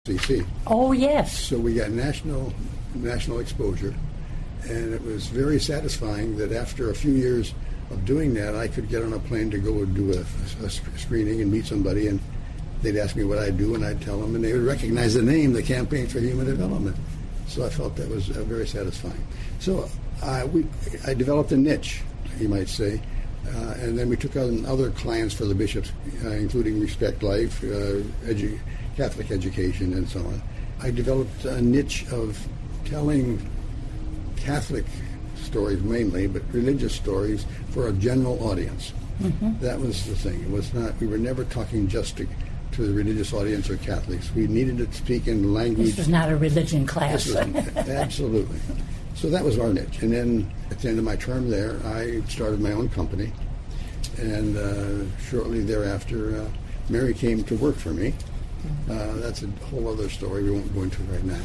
CC. Oh, yes. So we got national exposure, and it was very satisfying that after a few years of doing that, I could get on a plane to go do a screening and meet somebody, and they'd ask me what I do, and I'd tell them, and they would recognize the name, the Campaign for Human Development. So I felt that was very satisfying. So I developed a niche, you might say, and then we took on other clients for the bishops, including Respect Life, Catholic education, and so on. I developed a niche of telling Catholic stories mainly, but religious stories for a general audience. Mm-hmm. That was the thing. It was not. We were never talking just to the religious audience or Catholics. We needed to speak in language. This was not a religion class. Absolutely. So that was our niche. And then at the end of my term there, I started my own company. And shortly thereafter, Mary came to work for me. That's a whole other story we won't go into right now.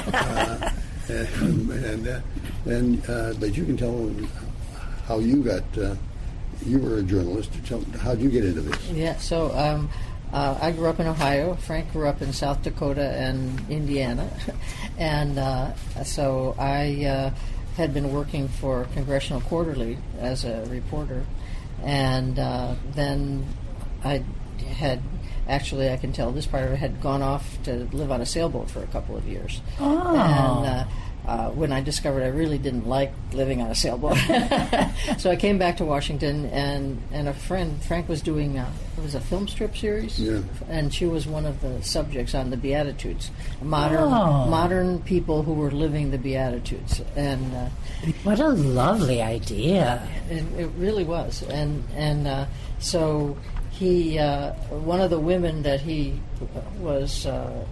But you can tell how you got. You were a journalist. How did you get into this? Yeah. So I grew up in Ohio. Frank grew up in South Dakota and Indiana, and so I had been working for Congressional Quarterly as a reporter, and then I had. Actually, I can tell this part of it had gone off to live on a sailboat for a couple of years. Oh. And when I discovered I really didn't like living on a sailboat. So I came back to Washington, and a friend, Frank, was doing it was a film strip series, yeah. And she was one of the subjects on the Beatitudes, modern people who were living the Beatitudes. And what a lovely idea. It really was. And so... He, one of the women that he was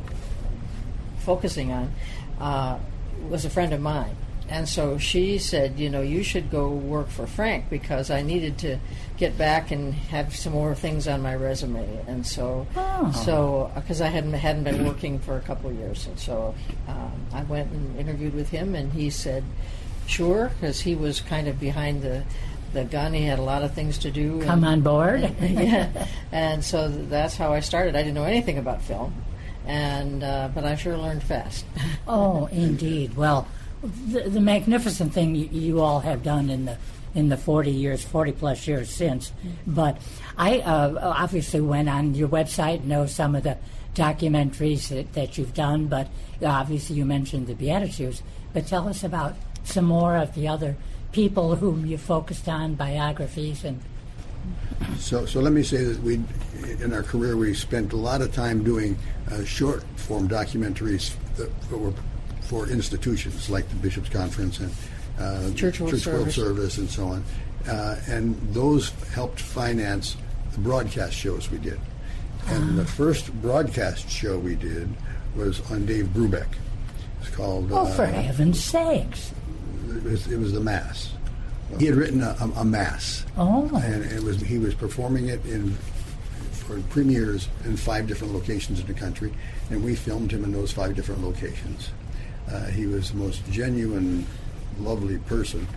focusing on was a friend of mine. And so she said, you should go work for Frank because I needed to get back and have some more things on my resume. And so, because I hadn't been working for a couple of years. And so I went and interviewed with him, and he said, sure, because he was kind of behind the gun. He had a lot of things to do. Come on board. Yeah, and so that's how I started. I didn't know anything about film, and but I sure learned fast. Oh, indeed. Well, the magnificent thing you all have done in the 40 plus years since. But I obviously went on your website, know some of the documentaries that you've done, but obviously you mentioned the Beatitudes. But tell us about some more of the other people whom you focused on, biographies, and so let me say that in our career we spent a lot of time doing short form documentaries that were for institutions like the Bishops' Conference and Church World Service and so on, and those helped finance the broadcast shows we did. And the first broadcast show we did was on Dave Brubeck. It's called for heaven's sakes. It was the Mass. He had written a Mass, and he was performing it for premieres in 5 different locations in the country, and we filmed him in those 5 different locations. He was the most genuine, lovely person,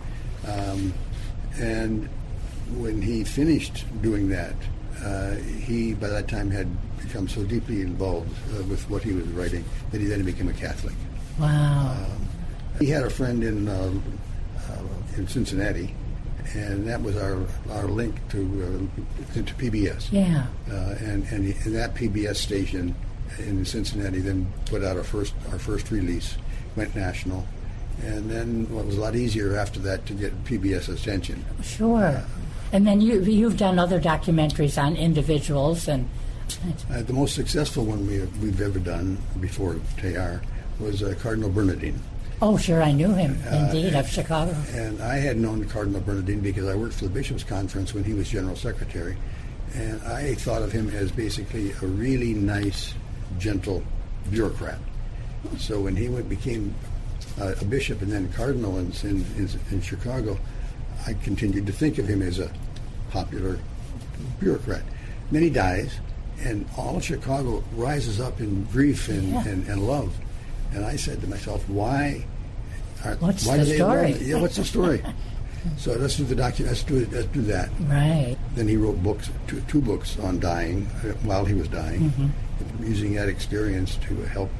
and when he finished doing that, he by that time had become so deeply involved with what he was writing that he then became a Catholic. Wow. He had a friend in Cincinnati, and that was our link to PBS. Yeah. And that PBS station in Cincinnati then put out our first release, went national, and then it was a lot easier after that to get PBS attention. Sure. And then you've done other documentaries on individuals, and the most successful one we've ever done before Teilhard was Cardinal Bernardin. Oh, sure, I knew him, indeed, of Chicago. And I had known Cardinal Bernardin because I worked for the Bishops' Conference when he was General Secretary. And I thought of him as basically a really nice, gentle bureaucrat. So when he became a bishop and then cardinal in Chicago, I continued to think of him as a popular bureaucrat. Then he dies, and all of Chicago rises up in grief and love. And I said to myself, what's the story? What's the story? So let's do the let's do that. Right. Then he wrote two books on dying while he was dying, using that experience to help